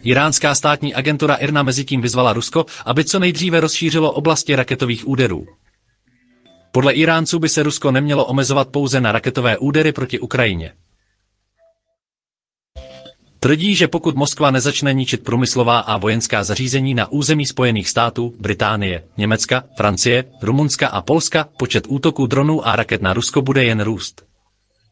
Iránská státní agentura IRNA mezitím vyzvala Rusko, aby co nejdříve rozšířilo oblasti raketových úderů. Podle Iránců by se Rusko nemělo omezovat pouze na raketové údery proti Ukrajině. Tvrdí, že pokud Moskva nezačne ničit průmyslová a vojenská zařízení na území Spojených států, Británie, Německa, Francie, Rumunska a Polska, počet útoků dronů a raket na Rusko bude jen růst.